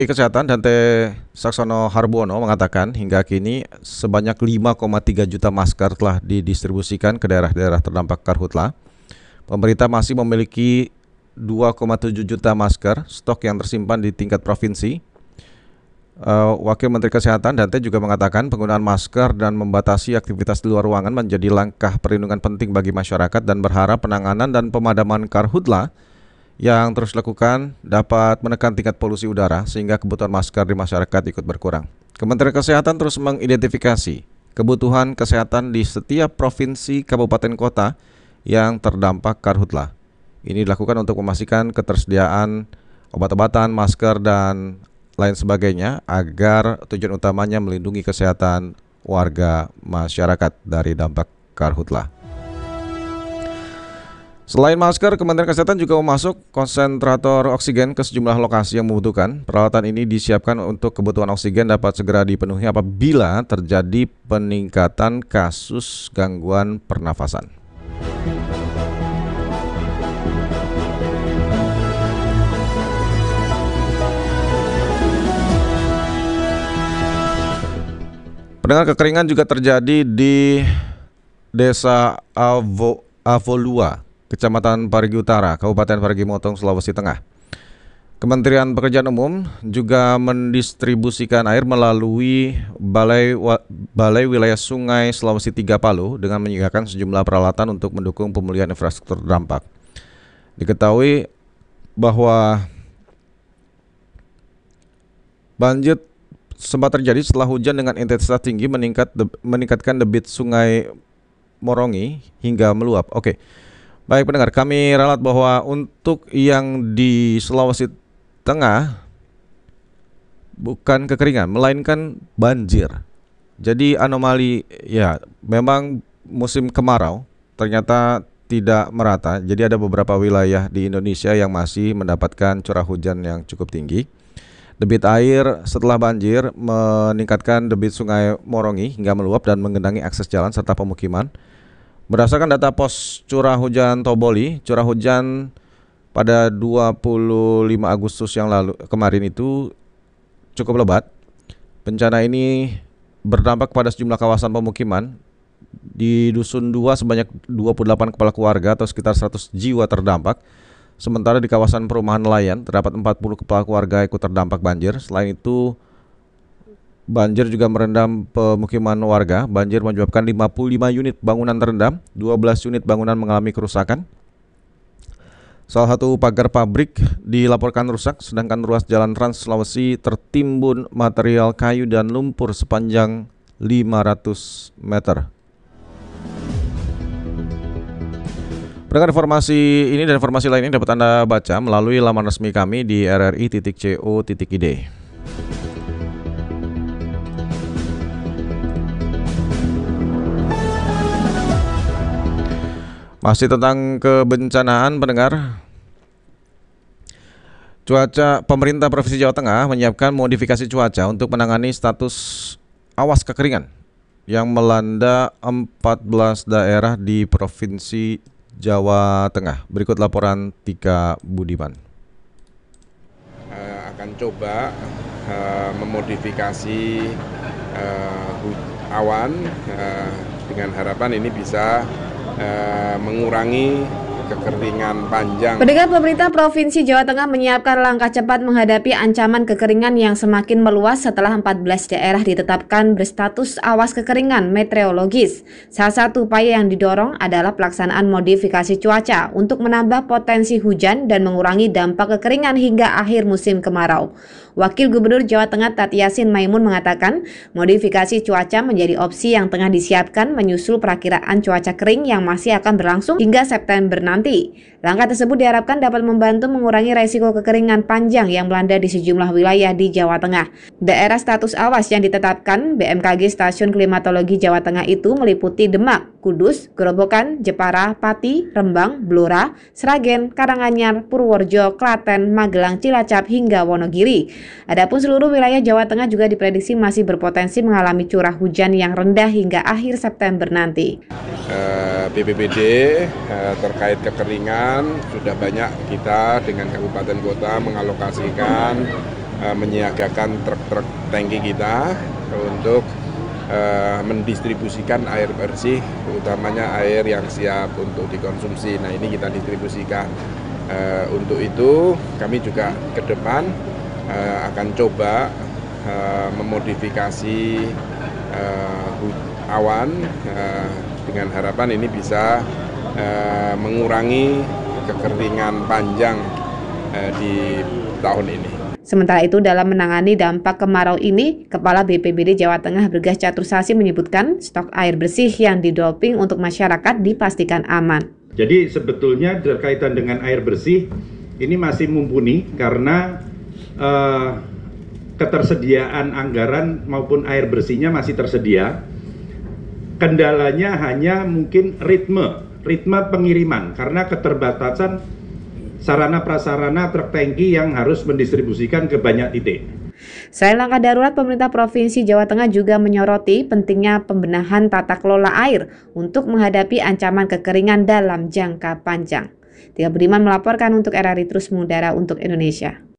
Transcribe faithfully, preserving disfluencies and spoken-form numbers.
Kesehatan Dante Saksono Harbuono mengatakan hingga kini sebanyak lima koma tiga juta masker telah didistribusikan ke daerah-daerah terdampak karhutla. Pemerintah masih memiliki dua koma tujuh juta masker stok yang tersimpan di tingkat provinsi. Uh, Wakil Menteri Kesehatan Dante juga mengatakan penggunaan masker dan membatasi aktivitas di luar ruangan menjadi langkah perlindungan penting bagi masyarakat dan berharap penanganan dan pemadaman karhutla yang terus dilakukan dapat menekan tingkat polusi udara sehingga kebutuhan masker di masyarakat ikut berkurang. Kementerian Kesehatan terus mengidentifikasi kebutuhan kesehatan di setiap provinsi, kabupaten, kota yang terdampak karhutla. Ini dilakukan untuk memastikan ketersediaan obat-obatan, masker, dan lain sebagainya agar tujuan utamanya melindungi kesehatan warga masyarakat dari dampak karhutla. Selain masker, Kementerian Kesehatan juga memasuk konsentrator oksigen ke sejumlah lokasi yang membutuhkan. Peralatan ini disiapkan untuk kebutuhan oksigen dapat segera dipenuhi apabila terjadi peningkatan kasus gangguan pernafasan. Pendengar, kekeringan juga terjadi di Desa Avo, Avolua, Kecamatan Parigi Utara, Kabupaten Parigi Motong, Sulawesi Tengah. Kementerian Pekerjaan Umum juga mendistribusikan air melalui Balai, Balai Wilayah Sungai Sulawesi tiga Palu dengan menyediakan sejumlah peralatan untuk mendukung pemulihan infrastruktur terdampak. Diketahui bahwa banjir sempat terjadi setelah hujan dengan intensitas tinggi meningkat de, meningkatkan debit Sungai Morongi hingga meluap. Oke. Baik pendengar, kami ralat bahwa untuk yang di Sulawesi Tengah bukan kekeringan, melainkan banjir. Jadi anomali, ya memang musim kemarau ternyata tidak merata. Jadi ada beberapa wilayah di Indonesia yang masih mendapatkan curah hujan yang cukup tinggi. Debit air setelah banjir meningkatkan debit Sungai Morongi hingga meluap dan menggenangi akses jalan serta pemukiman. Berdasarkan data pos curah hujan Toboli, curah hujan pada dua puluh lima Agustus yang lalu kemarin itu cukup lebat. Bencana ini berdampak pada sejumlah kawasan pemukiman. Di Dusun dua sebanyak dua puluh delapan kepala keluarga atau sekitar seratus jiwa terdampak. Sementara di kawasan perumahan nelayan terdapat empat puluh kepala keluarga ikut terdampak banjir. Selain itu, banjir juga merendam pemukiman warga. Banjir menyebabkan lima puluh lima unit bangunan terendam, dua belas unit bangunan mengalami kerusakan. Salah satu pagar pabrik dilaporkan rusak, sedangkan ruas jalan Trans Sulawesi tertimbun material kayu dan lumpur sepanjang lima ratus meter. Pendengar, informasi ini dan informasi lainnya dapat Anda baca melalui laman resmi kami di r r i titik co titik i d. Masih tentang kebencanaan, pendengar. Cuaca pemerintah Provinsi Jawa Tengah menyiapkan modifikasi cuaca untuk menangani status awas kekeringan yang melanda empat belas daerah di Provinsi Jawa Tengah. Berikut laporan Tika Budiman. Uh, akan coba uh, memodifikasi uh, awan uh, dengan harapan ini bisa Uh, mengurangi kekeringan panjang. Pendengar, pemerintah Provinsi Jawa Tengah menyiapkan langkah cepat menghadapi ancaman kekeringan yang semakin meluas setelah empat belas daerah ditetapkan berstatus awas kekeringan meteorologis. Salah satu upaya yang didorong adalah pelaksanaan modifikasi cuaca untuk menambah potensi hujan dan mengurangi dampak kekeringan hingga akhir musim kemarau. Wakil Gubernur Jawa Tengah Tati Yasin Maimun mengatakan modifikasi cuaca menjadi opsi yang tengah disiapkan menyusul perakiraan cuaca kering yang masih akan berlangsung hingga September nanti. Langkah tersebut diharapkan dapat membantu mengurangi resiko kekeringan panjang yang melanda di sejumlah wilayah di Jawa Tengah. Daerah status awas yang ditetapkan B M K G Stasiun Klimatologi Jawa Tengah itu meliputi Demak, Kudus, Grobogan, Jepara, Pati, Rembang, Blora, Sragen, Karanganyar, Purworejo, Klaten, Magelang, Cilacap hingga Wonogiri. Adapun seluruh wilayah Jawa Tengah juga diprediksi masih berpotensi mengalami curah hujan yang rendah hingga akhir September nanti. B P B D terkait kekeringan sudah banyak kita dengan kabupaten kota mengalokasikan uh, menyiagakan truk-truk tangki kita untuk uh, mendistribusikan air bersih, utamanya air yang siap untuk dikonsumsi. Nah, ini kita distribusikan. Uh, untuk itu kami juga ke depan uh, akan coba uh, memodifikasi uh, awan uh, dengan harapan ini bisa uh, mengurangi kekeringan panjang uh, di tahun ini. Sementara itu, dalam menangani dampak kemarau ini, Kepala B P B D Jawa Tengah Bergas Catursasi menyebutkan stok air bersih yang didoping untuk masyarakat dipastikan aman. Jadi sebetulnya berkaitan dengan air bersih ini masih mumpuni karena uh, ketersediaan anggaran maupun air bersihnya masih tersedia. Kendalanya hanya mungkin ritme, ritme pengiriman karena keterbatasan sarana prasarana truk tangki yang harus mendistribusikan ke banyak titik. Selain langkah darurat, pemerintah Provinsi Jawa Tengah juga menyoroti pentingnya pembenahan tata kelola air untuk menghadapi ancaman kekeringan dalam jangka panjang. Tia Budiman melaporkan untuk R R I Terus Mengudara untuk Indonesia.